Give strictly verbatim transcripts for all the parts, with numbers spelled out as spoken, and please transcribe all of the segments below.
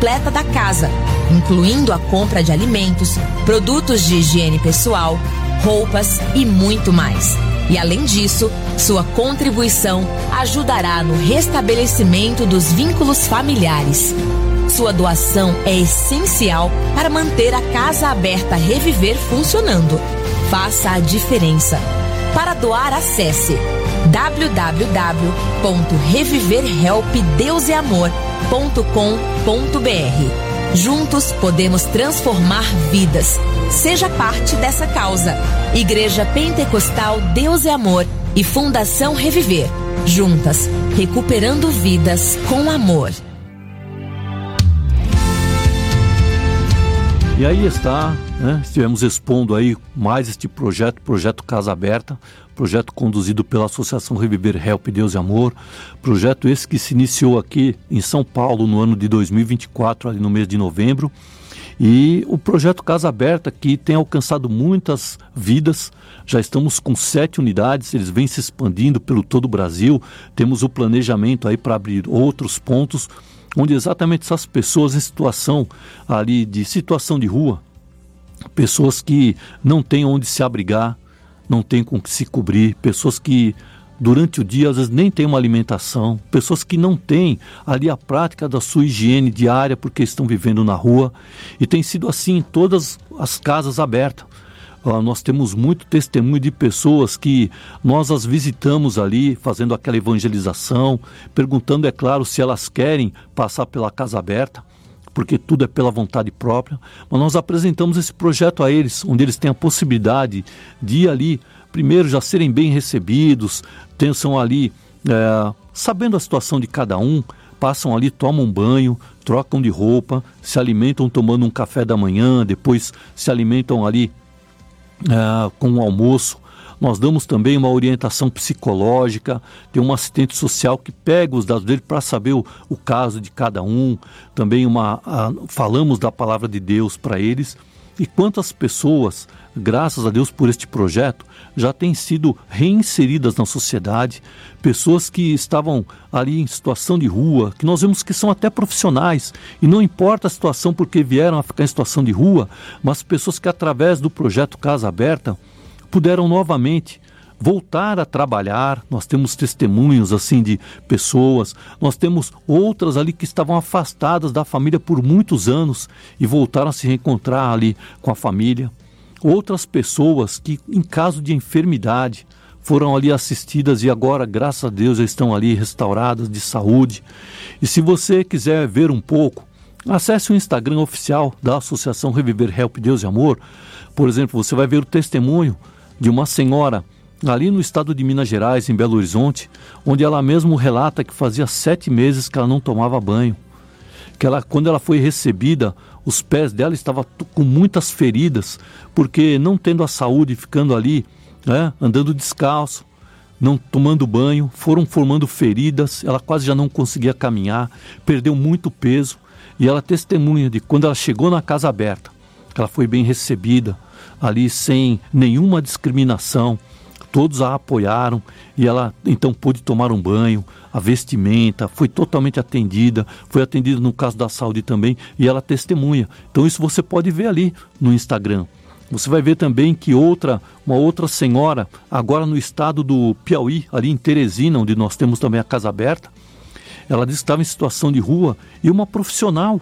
completa da casa, incluindo a compra de alimentos, produtos de higiene pessoal, roupas e muito mais. E além disso, sua contribuição ajudará no restabelecimento dos vínculos familiares. Sua doação é essencial para manter a Casa Aberta Reviver funcionando. Faça a diferença. Para doar, acesse w w w ponto reviver help deus e amor ponto com ponto b r. Juntos podemos transformar vidas. Seja parte dessa causa. Igreja Pentecostal Deus e Amor e Fundação Reviver. Juntas, recuperando vidas com amor. E aí está, né? Estivemos expondo aí mais este projeto, projeto Casa Aberta, projeto conduzido pela Associação Reviver Help Deus e Amor, projeto esse que se iniciou aqui em São Paulo no ano de dois mil e vinte e quatro, ali no mês de novembro, e o projeto Casa Aberta que tem alcançado muitas vidas. Já estamos com sete unidades, eles vêm se expandindo pelo todo o Brasil, temos o planejamento aí para abrir outros pontos, onde exatamente essas pessoas em situação ali de situação de rua, pessoas que não têm onde se abrigar, não têm com que se cobrir, pessoas que durante o dia às vezes nem têm uma alimentação, pessoas que não têm ali a prática da sua higiene diária porque estão vivendo na rua, e tem sido assim em todas as casas abertas. Uh, nós temos muito testemunho de pessoas que nós as visitamos ali, fazendo aquela evangelização, perguntando, é claro, se elas querem passar pela Casa Aberta, porque tudo é pela vontade própria, mas nós apresentamos esse projeto a eles, onde eles têm a possibilidade de ir ali, primeiro já serem bem recebidos, pensam ali, é, sabendo a situação de cada um, passam ali, tomam um banho, trocam de roupa, se alimentam tomando um café da manhã, depois se alimentam ali É, com o almoço. Nós damos também uma orientação psicológica, tem um assistente social que pega os dados dele para saber o, o caso de cada um, também uma, a, falamos da palavra de Deus para eles. E quantas pessoas, graças a Deus por este projeto, já têm sido reinseridas na sociedade, pessoas que estavam ali em situação de rua, que nós vemos que são até profissionais, e não importa a situação porque vieram a ficar em situação de rua, mas pessoas que através do projeto Casa Aberta puderam novamente voltar a trabalhar. Nós temos testemunhos assim de pessoas, nós temos outras ali que estavam afastadas da família por muitos anos e voltaram a se reencontrar ali com a família. Outras pessoas que em caso de enfermidade foram ali assistidas e agora, graças a Deus, já estão ali restauradas de saúde. E se você quiser ver um pouco, acesse o Instagram oficial da Associação Reviver Help Deus e Amor. Por exemplo, você vai ver o testemunho de uma senhora ali no estado de Minas Gerais, em Belo Horizonte, onde ela mesmo relata que fazia sete meses que ela não tomava banho. Que ela, quando ela foi recebida, os pés dela estavam com muitas feridas, porque não tendo a saúde, ficando ali, né, andando descalço, não tomando banho, foram formando feridas, ela quase já não conseguia caminhar, perdeu muito peso, e ela testemunha de quando ela chegou na Casa Aberta, ela foi bem recebida, ali sem nenhuma discriminação, todos a apoiaram e ela então pôde tomar um banho, a vestimenta, foi totalmente atendida, foi atendida no caso da saúde também, e ela testemunha. Então isso você pode ver ali no Instagram. Você vai ver também que outra, uma outra senhora, agora no estado do Piauí, ali em Teresina, onde nós temos também a Casa Aberta, ela disse que estava em situação de rua, e uma profissional,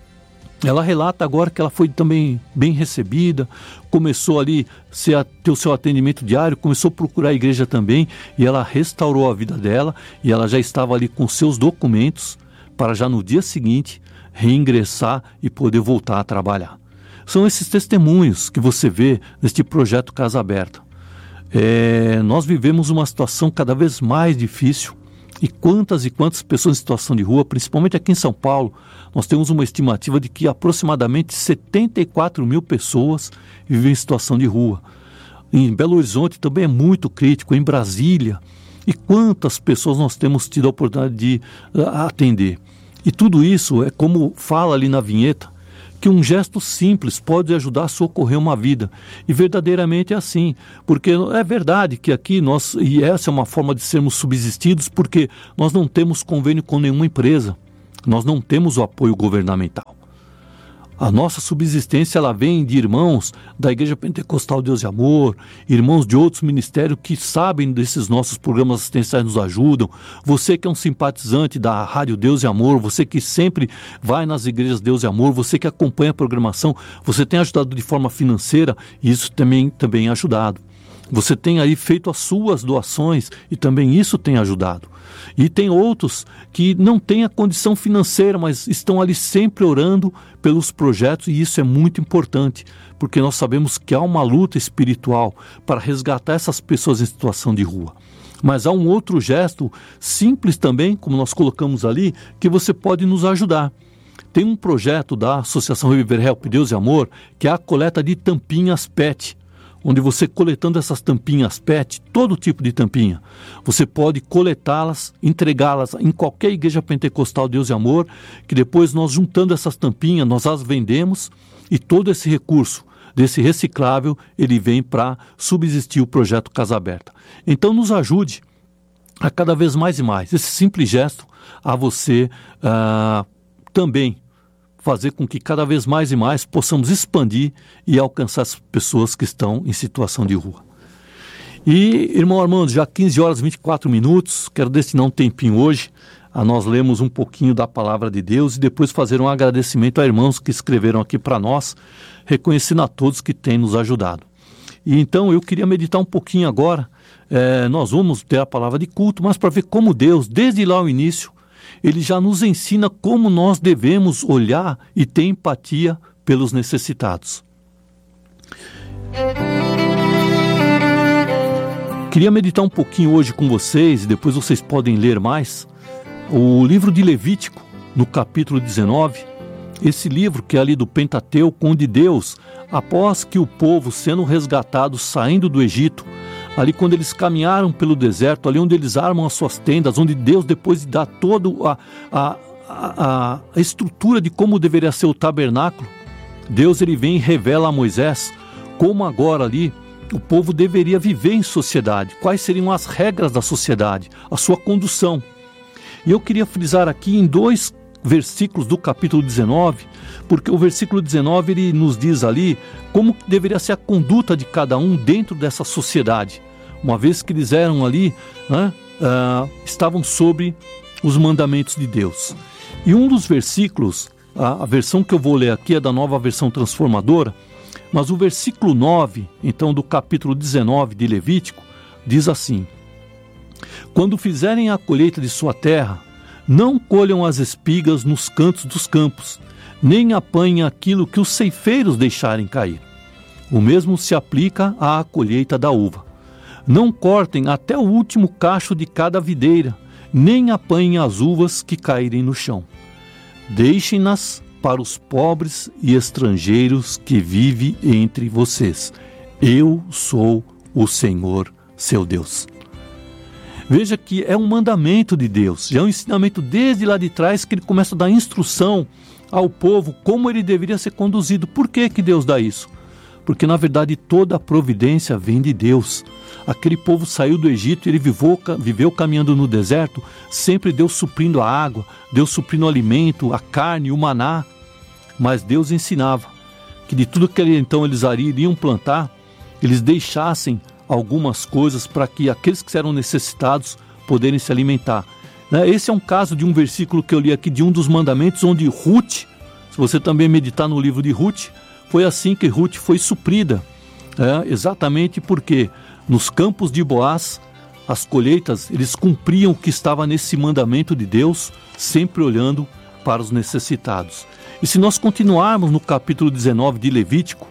ela relata agora que ela foi também bem recebida, começou ali a ter o seu atendimento diário, começou a procurar a igreja também, e ela restaurou a vida dela, e ela já estava ali com seus documentos para já no dia seguinte reingressar e poder voltar a trabalhar. São esses testemunhos que você vê neste projeto Casa Aberta. É, nós vivemos uma situação cada vez mais difícil, e quantas e quantas pessoas em situação de rua, principalmente aqui em São Paulo, nós temos uma estimativa de que aproximadamente setenta e quatro mil pessoas vivem em situação de rua. Em Belo Horizonte também é muito crítico, em Brasília. E quantas pessoas nós temos tido a oportunidade de uh, atender. E tudo isso é como fala ali na vinheta, que um gesto simples pode ajudar a socorrer uma vida. E verdadeiramente é assim, porque é verdade que aqui nós, e essa é uma forma de sermos subsistidos, porque nós não temos convênio com nenhuma empresa, nós não temos o apoio governamental. A nossa subsistência, ela vem de irmãos da Igreja Pentecostal Deus e Amor, irmãos de outros ministérios que sabem desses nossos programas assistenciais, nos ajudam. Você que é um simpatizante da Rádio Deus e Amor, você que sempre vai nas igrejas Deus e Amor, você que acompanha a programação, você tem ajudado de forma financeira, e isso também, também é ajudado. Você tem aí feito as suas doações e também isso tem ajudado. E tem outros que não têm a condição financeira, mas estão ali sempre orando pelos projetos, e isso é muito importante, porque nós sabemos que há uma luta espiritual para resgatar essas pessoas em situação de rua. Mas há um outro gesto simples também, como nós colocamos ali, que você pode nos ajudar. Tem um projeto da Associação Reviver Help Deus e Amor, que é a coleta de tampinhas P E T, onde você, coletando essas tampinhas P E T, todo tipo de tampinha, você pode coletá-las, entregá-las em qualquer igreja pentecostal Deus e Amor, que depois nós, juntando essas tampinhas, nós as vendemos, e todo esse recurso desse reciclável, ele vem para subsistir o projeto Casa Aberta. Então nos ajude a cada vez mais e mais, esse simples gesto, a você uh, também fazer com que cada vez mais e mais possamos expandir e alcançar as pessoas que estão em situação de rua. E, irmão Armando, já quinze horas e vinte e quatro minutos, quero destinar um tempinho hoje a nós lermos um pouquinho da palavra de Deus e depois fazer um agradecimento a irmãos que escreveram aqui para nós, reconhecendo a todos que têm nos ajudado. E então eu queria meditar um pouquinho agora, é, nós vamos ter a palavra de culto, mas para ver como Deus, desde lá o início, ele já nos ensina como nós devemos olhar e ter empatia pelos necessitados. Queria meditar um pouquinho hoje com vocês, e depois vocês podem ler mais, o livro de Levítico, no capítulo dezenove, esse livro que é ali do Pentateuco, onde Deus, após que o povo sendo resgatado, saindo do Egito, ali quando eles caminharam pelo deserto, ali onde eles armam as suas tendas, onde Deus, depois de dar toda a, a, a, a estrutura de como deveria ser o tabernáculo, Deus ele vem e revela a Moisés como agora ali o povo deveria viver em sociedade, quais seriam as regras da sociedade, a sua condução. E eu queria frisar aqui em dois versículos do capítulo dezenove, porque o versículo dezenove ele nos diz ali como deveria ser a conduta de cada um dentro dessa sociedade, uma vez que eles eram ali, né, uh, estavam sobre os mandamentos de Deus. E um dos versículos, a, a versão que eu vou ler aqui é da Nova Versão Transformadora, mas o versículo nove, então do capítulo dezenove de Levítico, diz assim: quando fizerem a colheita de sua terra, não colham as espigas nos cantos dos campos, nem apanhem aquilo que os ceifeiros deixarem cair. O mesmo se aplica à colheita da uva. Não cortem até o último cacho de cada videira, nem apanhem as uvas que caírem no chão. Deixem-nas para os pobres e estrangeiros que vivem entre vocês. Eu sou o Senhor, seu Deus. Veja que é um mandamento de Deus, já é um ensinamento desde lá de trás que ele começa a dar instrução ao povo como ele deveria ser conduzido. Por que que Deus dá isso? Porque na verdade toda a providência vem de Deus. Aquele povo saiu do Egito e ele viveu, viveu caminhando no deserto, sempre Deus suprindo a água, Deus suprindo o alimento, a carne, o maná. Mas Deus ensinava que de tudo que então eles iriam plantar, eles deixassem algumas coisas para que aqueles que eram necessitados poderem se alimentar. Esse é um caso de um versículo que eu li aqui de um dos mandamentos, onde Ruth, se você também meditar no livro de Ruth, foi assim que Ruth foi suprida, é, exatamente porque nos campos de Boaz, as colheitas, eles cumpriam o que estava nesse mandamento de Deus, sempre olhando para os necessitados. E se nós continuarmos no capítulo dezenove de Levítico,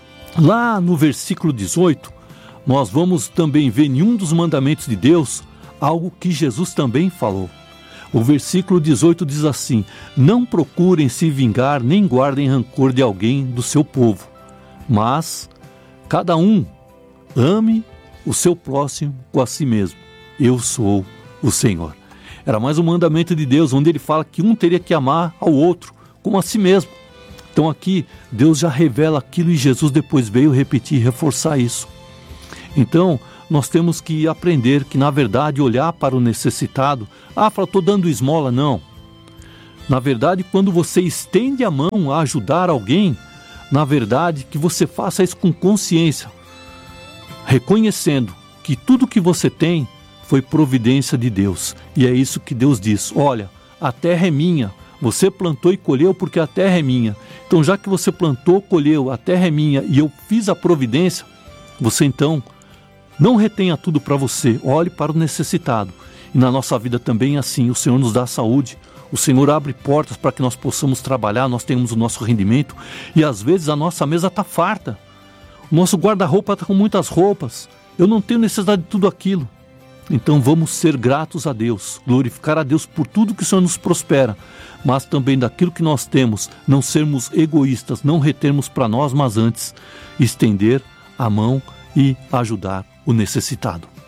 lá no versículo dezoito, nós vamos também ver em um dos mandamentos de Deus algo que Jesus também falou. O versículo dezoito diz assim: não procurem se vingar nem guardem rancor de alguém do seu povo, mas cada um ame o seu próximo com a si mesmo. Eu sou o Senhor. Era mais um mandamento de Deus, onde ele fala que um teria que amar ao outro como a si mesmo. Então aqui Deus já revela aquilo e Jesus depois veio repetir e reforçar isso. Então, nós temos que aprender que, na verdade, olhar para o necessitado, ah, fala, estou dando esmola, não. Na verdade, quando você estende a mão a ajudar alguém, na verdade, que você faça isso com consciência, reconhecendo que tudo que você tem foi providência de Deus. E é isso que Deus diz: olha, a terra é minha, você plantou e colheu porque a terra é minha. Então, já que você plantou, colheu, a terra é minha e eu fiz a providência, você então não retenha tudo para você, olhe para o necessitado. E na nossa vida também é assim, o Senhor nos dá saúde, o Senhor abre portas para que nós possamos trabalhar, nós tenhamos o nosso rendimento, e às vezes a nossa mesa está farta, o nosso guarda-roupa está com muitas roupas, eu não tenho necessidade de tudo aquilo. Então vamos ser gratos a Deus, glorificar a Deus por tudo que o Senhor nos prospera, mas também daquilo que nós temos, não sermos egoístas, não retermos para nós, mas antes estender a mão e ajudar o necessitado.